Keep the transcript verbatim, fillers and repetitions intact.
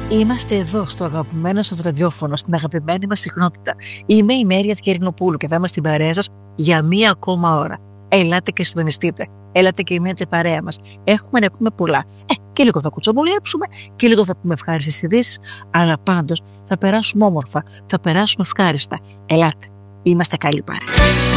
Είμαστε εδώ στο αγαπημένο σας ραδιόφωνο, στην αγαπημένη μας συχνότητα. Είμαι η Μέρια Θκερινοπούλου και θα είμαστε στην παρέα σας για μία ακόμα ώρα. Ελάτε και συντονιστείτε. Έλατε και μείνετε παρέα μας. Έχουμε να πούμε πολλά. Ε, και λίγο θα κουτσομπολέψουμε και λίγο θα πούμε ευχάριστες ειδήσεις, αλλά πάντως θα περάσουμε όμορφα, θα περάσουμε ευχάριστα. Ελάτε, είμαστε καλή παρέα.